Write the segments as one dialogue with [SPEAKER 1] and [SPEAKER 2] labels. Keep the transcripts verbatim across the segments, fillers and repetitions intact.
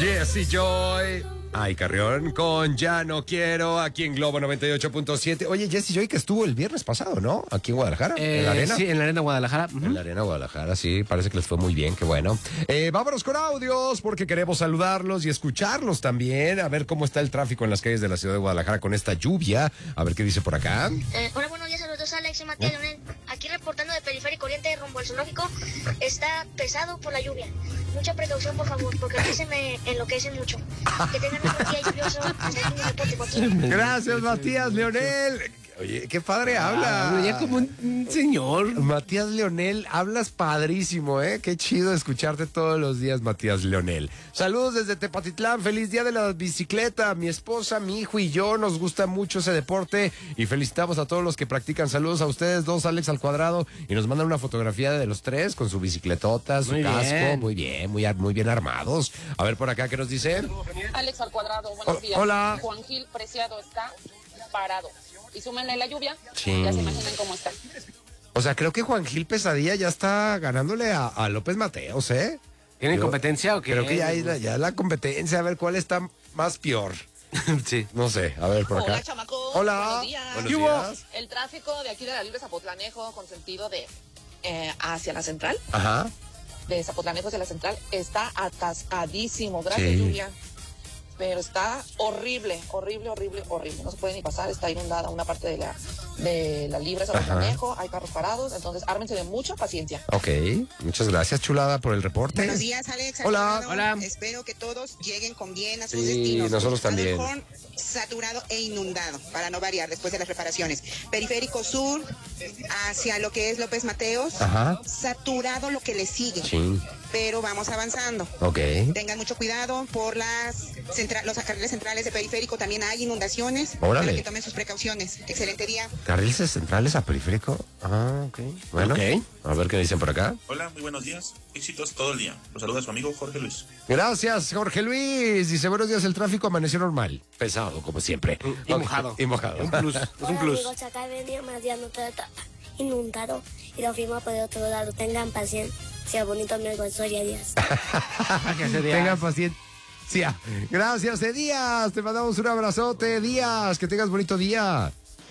[SPEAKER 1] Jesse Joy. Ay, Carrión, con Ya No Quiero, aquí en Globo noventa y ocho punto siete. Oye, Jesse Joy, que estuvo el viernes pasado, ¿no? Aquí en Guadalajara,
[SPEAKER 2] eh,
[SPEAKER 1] en la arena.
[SPEAKER 2] Sí, en la arena Guadalajara. Uh-huh.
[SPEAKER 1] En la arena Guadalajara, sí, parece que les fue muy bien, qué bueno. Eh, vámonos con audios, porque queremos saludarlos y escucharlos también, a ver cómo está el tráfico en las calles de la ciudad de Guadalajara con esta lluvia. A ver qué dice por acá.
[SPEAKER 3] Eh, hola, buenos días, saludos a Alex y Matías ¿Eh? Leonel. Aquí reportando de Periférico Oriente rumbo al zoológico. Está pesado por la lluvia. Mucha precaución, por favor, porque aquí se me enloquecen mucho. Que tengan un buen día lluvioso.
[SPEAKER 1] Gracias, Matías Leonel. Oye, qué padre habla.
[SPEAKER 2] Ah, ya como un, un señor.
[SPEAKER 1] Matías Leonel, hablas padrísimo, ¿eh? Qué chido escucharte todos los días, Matías Leonel. Saludos desde Tepatitlán, feliz día de la bicicleta. Mi esposa, mi hijo y yo nos gusta mucho ese deporte y felicitamos a todos los que practican. Saludos a ustedes dos, Alex al cuadrado, y nos mandan una fotografía de los tres con su bicicletota, su
[SPEAKER 2] muy
[SPEAKER 1] casco.
[SPEAKER 2] Bien.
[SPEAKER 1] Muy bien, muy, muy bien armados. A ver por acá, ¿qué nos dice?
[SPEAKER 4] Alex al cuadrado, buenos días.
[SPEAKER 1] Hola.
[SPEAKER 4] Juan Gil Preciado está parado. Y súmenle la lluvia,
[SPEAKER 1] sí.
[SPEAKER 4] Ya se imaginan cómo está.
[SPEAKER 1] O sea, creo que Juan Gil Pesadilla ya está ganándole a, a López Mateos, ¿eh?
[SPEAKER 2] ¿Tienen
[SPEAKER 1] Yo
[SPEAKER 2] competencia o qué?
[SPEAKER 1] Creo que ya es la, ya la competencia, a ver cuál está más peor.
[SPEAKER 2] Sí.
[SPEAKER 1] No sé, a ver por acá.
[SPEAKER 4] Hola, chamacos.
[SPEAKER 1] Hola.
[SPEAKER 4] Buenos días.
[SPEAKER 1] Buenos días.
[SPEAKER 4] El tráfico de aquí de la Libre Zapotlanejo con sentido de eh, hacia la central,
[SPEAKER 1] Ajá.
[SPEAKER 4] de Zapotlanejo hacia la central, está atascadísimo. Gracias,
[SPEAKER 1] sí.
[SPEAKER 4] lluvia. Pero está horrible, horrible, horrible, horrible. No se puede ni pasar, está inundada una parte de la, de la Libre Zapotlanejo, hay carros parados, entonces ármense de mucha paciencia.
[SPEAKER 1] Ok, muchas gracias, chulada, por el reporte.
[SPEAKER 5] Buenos días, Alex.
[SPEAKER 1] Hola.
[SPEAKER 2] Hola.
[SPEAKER 5] Espero que todos lleguen con bien a sus
[SPEAKER 1] Sí,
[SPEAKER 5] destinos.
[SPEAKER 1] nosotros también.
[SPEAKER 5] Alarcón saturado e inundado, para no variar después de las reparaciones. Periférico Sur, hacia lo que es López Mateos,
[SPEAKER 1] Ajá.
[SPEAKER 5] saturado lo que le sigue.
[SPEAKER 1] Sí.
[SPEAKER 5] Pero vamos avanzando.
[SPEAKER 1] Ok.
[SPEAKER 5] Tengan mucho cuidado por las centra los carriles centrales de Periférico, también hay inundaciones.
[SPEAKER 1] Órale.
[SPEAKER 5] Para que tomen sus precauciones. Excelente día.
[SPEAKER 1] ¿Carriles centrales a periférico? Ah, ok. Bueno,
[SPEAKER 2] okay.
[SPEAKER 1] A ver qué dicen por acá.
[SPEAKER 6] Hola, muy buenos días. Éxitos todo el día. Los saluda su amigo Jorge Luis.
[SPEAKER 1] Gracias, Jorge Luis. Dice, buenos días, el tráfico amaneció normal. Pesado, como siempre.
[SPEAKER 2] Y mojado.
[SPEAKER 1] Y mojado.
[SPEAKER 2] Un plus. Es un plus.
[SPEAKER 3] Amigos, acá venía más ya no está inundado y lo fuimos por otro lado. Tengan paciencia, bonito amigo, soy Elías.
[SPEAKER 1] Tengan paciencia. Gracias, Díaz. Te mandamos un abrazote, Díaz. Que tengas bonito día.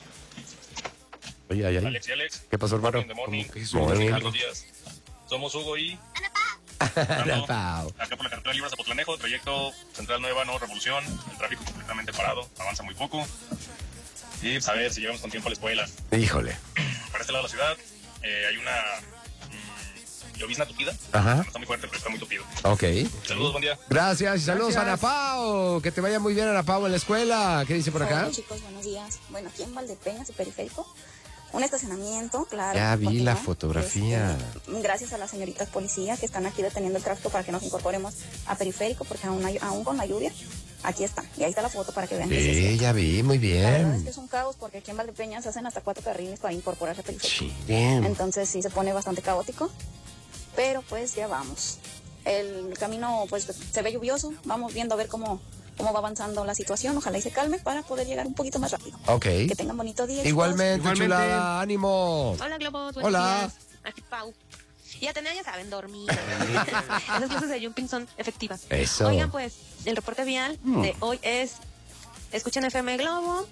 [SPEAKER 1] Oye, ay, ay.
[SPEAKER 7] Alex y Alex.
[SPEAKER 1] ¿Qué pasó, hermano?
[SPEAKER 7] Morning,
[SPEAKER 1] ¿Cómo que es
[SPEAKER 7] morning.
[SPEAKER 1] morning?
[SPEAKER 7] Buenos días. Somos Hugo y...
[SPEAKER 1] Ana Pau.
[SPEAKER 7] Acá por la carretera Libre Zapotlanejo, trayecto Central Nueva, no Revolución. El tráfico completamente parado, avanza muy poco. Y pues, a ver si llegamos con tiempo a la escuela.
[SPEAKER 1] Híjole.
[SPEAKER 7] Para este lado de la ciudad eh, hay una mmm, llovizna tupida.
[SPEAKER 1] Ajá.
[SPEAKER 7] No está muy fuerte, pero está muy tupido.
[SPEAKER 1] Ok.
[SPEAKER 7] Saludos, buen día.
[SPEAKER 1] Gracias y saludos
[SPEAKER 2] Gracias.
[SPEAKER 1] a Ana Pau. Que te vaya muy bien, Ana Pau, en la escuela. ¿Qué dice por acá?
[SPEAKER 8] Hola, chicos, buenos días. Bueno, aquí en Valdepeñas, el periférico, un estacionamiento, claro.
[SPEAKER 1] Ya vi
[SPEAKER 8] continúa.
[SPEAKER 1] la fotografía.
[SPEAKER 8] Este, gracias a las señoritas policías que están aquí deteniendo el tráfico para que nos incorporemos a periférico, porque aún, hay, aún con la lluvia, aquí está. Y ahí está la foto para que vean. que sí es
[SPEAKER 1] Sí,
[SPEAKER 8] cierto.
[SPEAKER 1] ya vi, muy
[SPEAKER 8] La verdad es
[SPEAKER 1] bien.
[SPEAKER 8] que es un caos porque aquí en Valdepeñas se hacen hasta cuatro carriles para incorporarse a periférico.
[SPEAKER 1] Sí, bien.
[SPEAKER 8] Entonces sí se pone bastante caótico, pero pues ya vamos. El camino pues se ve lluvioso, vamos viendo a ver cómo, cómo va avanzando la situación, ojalá y se calme para poder llegar un poquito más rápido.
[SPEAKER 1] Ok.
[SPEAKER 8] Que tengan bonito día.
[SPEAKER 1] Igualmente,
[SPEAKER 2] Igualmente.
[SPEAKER 1] chulada, ánimo.
[SPEAKER 9] Hola, Globos. Buenos
[SPEAKER 1] Hola.
[SPEAKER 9] días. Aquí Pau. Y a tener, ya saben, dormir. Esas clases de jumping son efectivas.
[SPEAKER 1] Eso.
[SPEAKER 9] Oigan, pues, el reporte vial de hoy es... Escuchen F M Globo.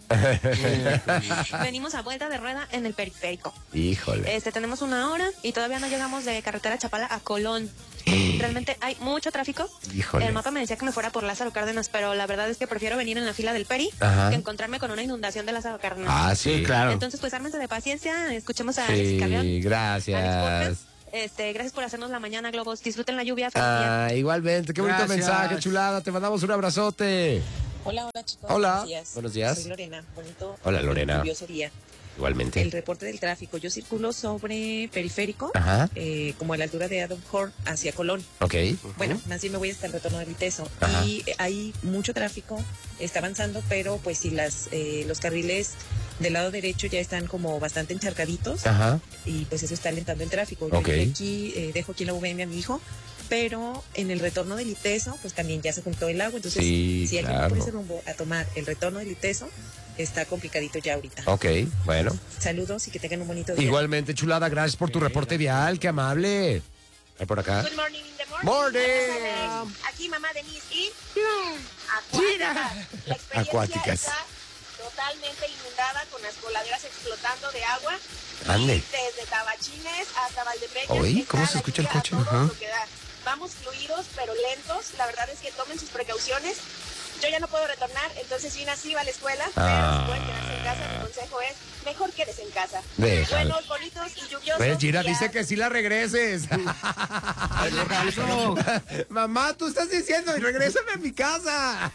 [SPEAKER 9] Venimos a vuelta de rueda en el periférico.
[SPEAKER 1] Híjole.
[SPEAKER 9] Este, tenemos una hora y todavía no llegamos de carretera Chapala a Colón. Realmente hay mucho tráfico.
[SPEAKER 1] Híjole.
[SPEAKER 9] El mapa me decía que me fuera por Lázaro Cárdenas, pero la verdad es que prefiero venir en la fila del Peri
[SPEAKER 1] Ajá.
[SPEAKER 9] que encontrarme con una inundación de Lázaro Cárdenas.
[SPEAKER 1] Ah, sí,
[SPEAKER 2] claro.
[SPEAKER 9] Entonces, pues ármense de paciencia, escuchemos a Alex Carrión.
[SPEAKER 1] Sí,
[SPEAKER 9] Alex
[SPEAKER 1] gracias.
[SPEAKER 9] Borges. Este, gracias por hacernos la mañana, Globos. Disfruten la lluvia. Feliz día.
[SPEAKER 1] Ah, igualmente, qué bonito
[SPEAKER 2] Gracias.
[SPEAKER 1] mensaje, chulada. Te mandamos un abrazote.
[SPEAKER 4] Hola, hola, chicos.
[SPEAKER 1] Hola.
[SPEAKER 4] Buenos días.
[SPEAKER 1] Buenos días.
[SPEAKER 4] Soy Lorena. Bonito.
[SPEAKER 1] Hola, Lorena.
[SPEAKER 4] Lluvioso día.
[SPEAKER 1] Igualmente.
[SPEAKER 4] El reporte del tráfico. Yo circulo sobre periférico,
[SPEAKER 1] Ajá.
[SPEAKER 4] eh, como a la altura de Adam Hort hacia Colón.
[SPEAKER 1] Ok.
[SPEAKER 4] Bueno, más bien me voy hasta el retorno del Iteso.
[SPEAKER 1] Ajá.
[SPEAKER 4] Y eh, hay mucho tráfico, está avanzando, pero pues si las eh, los carriles del lado derecho ya están como bastante encharcaditos,
[SPEAKER 1] Ajá.
[SPEAKER 4] y pues eso está alentando el tráfico. Yo
[SPEAKER 1] Ok.
[SPEAKER 4] llegué aquí, eh, dejo aquí en la U V M a mi hijo, pero en el retorno del Iteso, pues también ya se juntó el agua. Entonces,
[SPEAKER 1] Sí,
[SPEAKER 4] si alguien
[SPEAKER 1] claro.
[SPEAKER 4] va por ese rumbo a tomar el retorno del Iteso, está complicadito ya ahorita.
[SPEAKER 1] Ok, bueno.
[SPEAKER 4] Saludos y que tengan un bonito día.
[SPEAKER 1] Igualmente, chulada, gracias por tu reporte vial, qué amable. Ahí por acá.
[SPEAKER 3] Good morning in the morning.
[SPEAKER 1] Morning.
[SPEAKER 10] Aquí mamá Denise y
[SPEAKER 1] Gira.
[SPEAKER 10] la experiencia
[SPEAKER 1] Acuáticas.
[SPEAKER 10] está totalmente inundada con las coladeras explotando de agua.
[SPEAKER 1] Ande.
[SPEAKER 10] Y desde Tabachines hasta Valdepeñas.
[SPEAKER 1] Oye,
[SPEAKER 10] está
[SPEAKER 1] ¿cómo se
[SPEAKER 10] la
[SPEAKER 1] escucha el
[SPEAKER 10] lluvia a
[SPEAKER 1] coche?
[SPEAKER 10] todo
[SPEAKER 1] Ajá.
[SPEAKER 10] lo que da. Vamos fluidos pero lentos. La verdad es que tomen sus precauciones. Yo ya no puedo retornar, entonces vine así a la escuela,
[SPEAKER 1] Ah.
[SPEAKER 10] pero si pueden quedarse en casa, mi consejo es mejor quédese en casa.
[SPEAKER 1] Déjalo.
[SPEAKER 10] Buenos, bonitos y lluviosos.
[SPEAKER 1] Pues Gira
[SPEAKER 10] y a-
[SPEAKER 1] dice que sí la regreses. Mamá, tú estás diciendo y regrésame a mi casa.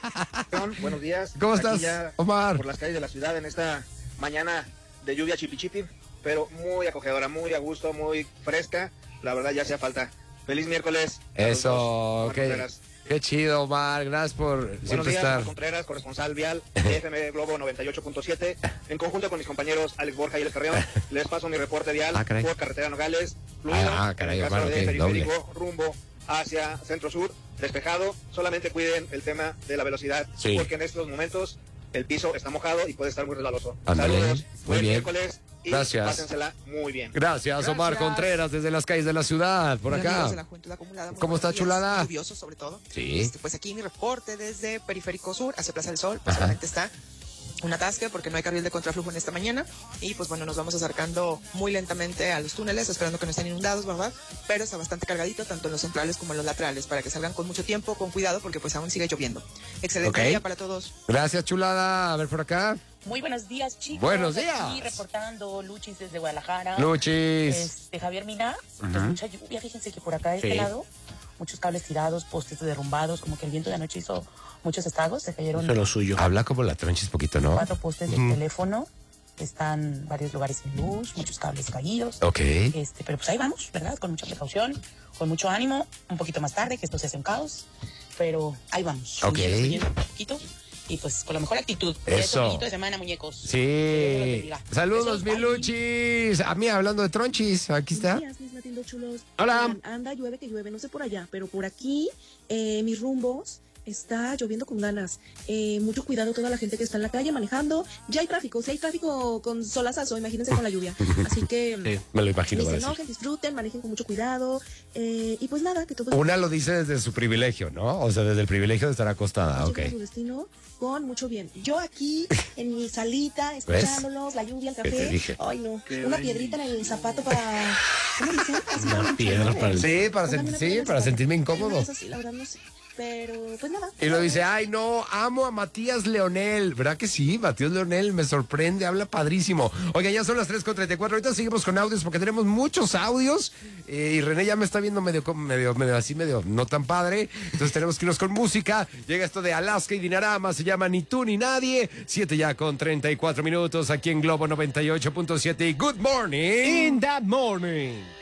[SPEAKER 11] Buenos días.
[SPEAKER 1] ¿Cómo
[SPEAKER 11] Aquí
[SPEAKER 1] estás,
[SPEAKER 11] ya
[SPEAKER 1] Omar?
[SPEAKER 11] Por las calles de la ciudad en esta mañana de lluvia chipi chipi, pero muy acogedora, muy a gusto, muy fresca. La verdad ya hacía falta. Feliz miércoles.
[SPEAKER 1] Eso,
[SPEAKER 11] Omar
[SPEAKER 1] qué,
[SPEAKER 11] Contreras.
[SPEAKER 1] qué chido, Omar. Gracias por
[SPEAKER 11] Buenos
[SPEAKER 1] siempre
[SPEAKER 11] días,
[SPEAKER 1] estar.
[SPEAKER 11] Omar Contreras, corresponsal vial de F M Globo noventa y ocho punto siete. En conjunto con mis compañeros Alex Borja y El Carreón, les paso mi reporte vial
[SPEAKER 1] Ah, caray.
[SPEAKER 11] por carretera Nogales, fluido,
[SPEAKER 1] Ah, caray,
[SPEAKER 11] en el caso
[SPEAKER 1] Omar,
[SPEAKER 11] de
[SPEAKER 1] ok,
[SPEAKER 11] periférico, rumbo hacia centro-sur, despejado. Solamente cuiden el tema de la velocidad,
[SPEAKER 1] Sí.
[SPEAKER 11] porque en estos momentos el piso está mojado y puede estar muy resbaloso.
[SPEAKER 1] Ándale,
[SPEAKER 11] Saludos,
[SPEAKER 1] muy
[SPEAKER 11] buen
[SPEAKER 1] bien.
[SPEAKER 11] miércoles y
[SPEAKER 1] Gracias.
[SPEAKER 11] pásensela muy bien.
[SPEAKER 1] Gracias, Omar
[SPEAKER 5] Gracias.
[SPEAKER 1] Contreras, desde las calles de la ciudad, por
[SPEAKER 5] Amigos
[SPEAKER 1] acá.
[SPEAKER 5] de la Juventud Acumulada, muy
[SPEAKER 1] ¿Cómo
[SPEAKER 5] buenos
[SPEAKER 1] está,
[SPEAKER 5] días.
[SPEAKER 1] chulada?
[SPEAKER 5] Lluvioso, sobre todo.
[SPEAKER 1] Sí.
[SPEAKER 5] Este, pues aquí mi reporte desde Periférico Sur hacia Plaza del Sol. Pues
[SPEAKER 1] Ajá.
[SPEAKER 5] solamente está un atasque porque no hay carril de contraflujo en esta mañana. Y pues bueno, nos vamos acercando muy lentamente a los túneles, esperando que no estén inundados, ¿verdad? Pero está bastante cargadito, tanto en los centrales como en los laterales, para que salgan con mucho tiempo, con cuidado, porque pues aún sigue lloviendo. Excelente
[SPEAKER 1] Ok.
[SPEAKER 5] día para todos.
[SPEAKER 1] Gracias, chulada. A ver por acá.
[SPEAKER 12] Muy buenos días, chicos.
[SPEAKER 1] Buenos
[SPEAKER 12] Aquí
[SPEAKER 1] días.
[SPEAKER 12] reportando Luchis desde Guadalajara.
[SPEAKER 1] Luchis.
[SPEAKER 12] Este, Javier Mina. Pues
[SPEAKER 1] Ujú.
[SPEAKER 12] mucha lluvia, fíjense que por acá de
[SPEAKER 1] Sí.
[SPEAKER 12] este lado, muchos cables tirados, postes derrumbados, como que el viento de anoche hizo muchos estragos. Se cayeron
[SPEAKER 2] Eso es lo suyo.
[SPEAKER 1] Habla como la tronchis poquito, ¿no?
[SPEAKER 12] cuatro postes de
[SPEAKER 1] Ujú.
[SPEAKER 12] teléfono. Están varios lugares sin luz, muchos cables caídos.
[SPEAKER 1] Ok.
[SPEAKER 12] Este, pero pues ahí vamos, ¿verdad? Con mucha precaución, con mucho ánimo. Un poquito más tarde, que esto se hace un caos. Pero ahí vamos.
[SPEAKER 1] Ok.
[SPEAKER 12] Muñecos cayendo un poquito. Y pues con la mejor actitud. Por
[SPEAKER 1] Eso.
[SPEAKER 12] Bonito de semana, muñecos. Que Dios los
[SPEAKER 1] Sí.
[SPEAKER 12] bendiga.
[SPEAKER 1] Saludos,
[SPEAKER 12] Besos,
[SPEAKER 1] mi
[SPEAKER 12] bye.
[SPEAKER 1] Luchis. A mí hablando de tronchis, aquí está.
[SPEAKER 13] Buenos días, mis Matildo chulos.
[SPEAKER 1] Hola.
[SPEAKER 13] Oigan, anda, llueve que llueve, no sé por allá, pero por aquí, eh, mis rumbos, está lloviendo con ganas. Eh, mucho cuidado toda la gente que está en la calle manejando. Ya hay tráfico, si hay tráfico con solazazo, imagínense con la lluvia. Así que
[SPEAKER 1] Sí, me lo imagino.
[SPEAKER 13] ni
[SPEAKER 1] va a
[SPEAKER 13] se
[SPEAKER 1] decir.
[SPEAKER 13] enojen, disfruten, manejen con mucho cuidado. eh, y pues nada, que todo
[SPEAKER 1] Una lo dice desde su privilegio, ¿no? O sea, desde el privilegio de estar acostada, ok.
[SPEAKER 13] llegue a su destino con mucho bien. Yo aquí, en mi salita, escuchándolos, la lluvia, el
[SPEAKER 1] ¿Qué te
[SPEAKER 13] café.
[SPEAKER 1] dije?
[SPEAKER 13] Ay, no.
[SPEAKER 2] Qué
[SPEAKER 13] Una
[SPEAKER 2] bello.
[SPEAKER 13] piedrita en el zapato para... ¿Cómo dicen? Así para
[SPEAKER 2] Una
[SPEAKER 13] mucho,
[SPEAKER 2] piedra
[SPEAKER 13] ¿no?
[SPEAKER 2] para el-
[SPEAKER 1] Sí, para,
[SPEAKER 13] Pónganme
[SPEAKER 1] sen-
[SPEAKER 13] una
[SPEAKER 1] sí,
[SPEAKER 13] piedra en el
[SPEAKER 1] para
[SPEAKER 13] zapato.
[SPEAKER 1] sentirme
[SPEAKER 13] Pero
[SPEAKER 1] incómodo.
[SPEAKER 13] no es así, la verdad no sé. Pero, pues nada.
[SPEAKER 1] Y lo dice, ay no, amo a Matías Leonel. ¿Verdad que sí? Matías Leonel me sorprende, habla padrísimo. Oiga, ya son las tres con treinta y cuatro. Ahorita seguimos con audios porque tenemos muchos audios. eh, y René ya me está viendo medio, como- medio, medio así, medio no tan padre. Entonces tenemos que irnos con música. Llega esto de Alaska y Dinarama, se llama Ni tú ni nadie. Siete ya con treinta y cuatro minutos aquí en Globo noventa y ocho punto siete. Y good morning.
[SPEAKER 2] In that morning.